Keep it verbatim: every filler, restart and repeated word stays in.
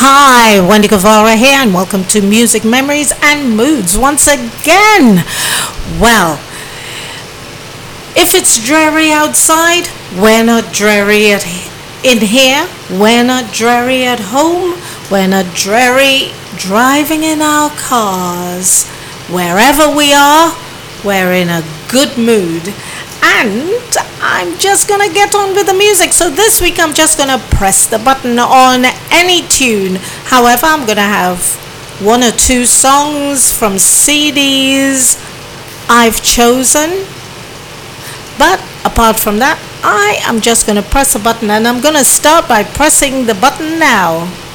Hi, Wendy Guevara here, and welcome to Music Memories and Moods once again. Well, if it's dreary outside, we're not dreary at, in here, we're not dreary at home, we're not dreary driving in our cars. Wherever we are, we're in a good mood. And I'm just gonna get on with the music. So this week I'm just gonna press the button on any tune. However, I'm gonna have one or two songs from C Ds I've chosen. But apart from that, I am just gonna press a button, and I'm gonna start by pressing the button now.